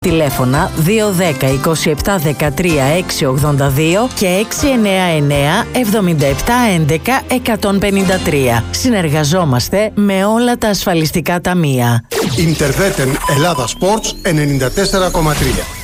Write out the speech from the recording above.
Τηλέφωνα 210 27 13 682 και 699 77 11 153. Συνεργαζόμαστε με όλα τα ασφαλιστικά ταμεία. Interveten Ελλάδα Sports 94,3.